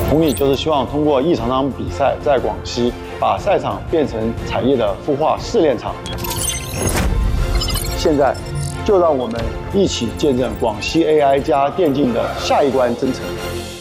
弘毅就是希望通过一场场比赛，在广西把赛场变成产业的孵化试炼场。现在，就让我们一起见证广西 AI 加电竞的下一关征程。